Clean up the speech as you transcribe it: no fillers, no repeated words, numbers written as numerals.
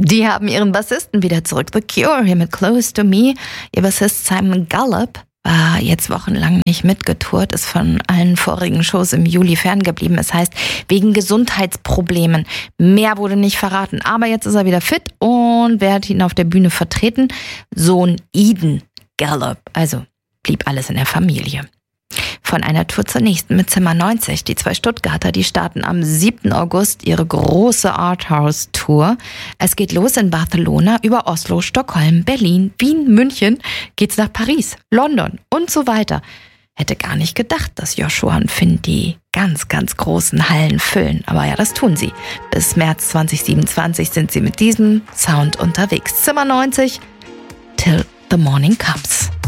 Die haben ihren Bassisten wieder zurück. The Cure hier mit Close to Me. Ihr Bassist Simon Gallup war jetzt wochenlang nicht mitgetourt, ist von allen vorigen Shows im Juli ferngeblieben. Es heißt, wegen Gesundheitsproblemen. Mehr wurde nicht verraten. Aber jetzt ist er wieder fit und wer hat ihn auf der Bühne vertreten? Sohn Eden Gallup. Also blieb alles in der Familie. Von einer Tour zur nächsten mit Zimmer 90. Die zwei Stuttgarter, die starten am 7. August ihre große Arthouse-Tour. Es geht los in Barcelona, über Oslo, Stockholm, Berlin, Wien, München, geht's nach Paris, London und so weiter. Hätte gar nicht gedacht, dass Joshua und Finn die ganz, ganz großen Hallen füllen. Aber ja, das tun sie. Bis März 2027 sind sie mit diesem Sound unterwegs. Zimmer 90, Till the Morning Comes.